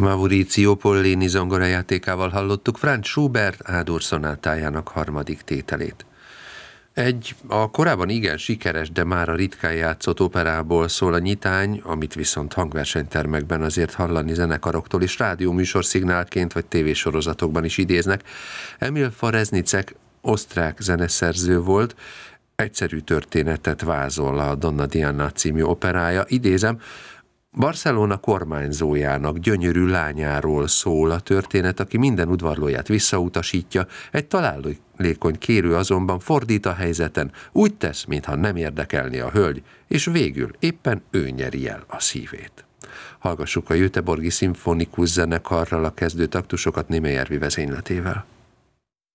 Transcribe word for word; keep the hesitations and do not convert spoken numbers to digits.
Maurizio Pollini zongorajátékával hallottuk Franz Schubert Ádur szonátájának harmadik tételét. Egy a korábban igen sikeres, de mára ritkán játszott operából szól a nyitány, amit viszont hangversenytermekben azért hallani zenekaroktól és rádióműsorszignálként vagy tévésorozatokban is idéznek. Emil Fareznicek osztrák zeneszerző volt, egyszerű történetet vázol a Donna Diana című operája. Idézem, Barcelona kormányzójának gyönyörű lányáról szól a történet, aki minden udvarlóját visszautasítja, egy találékony kérő azonban fordít a helyzeten, úgy tesz, mintha nem érdekelni a hölgy, és végül éppen ő nyeri el a szívét. Hallgassuk a Göteborgi Szimfonikus Zenekarral a kezdő taktusokat Némelyervi vezényletével.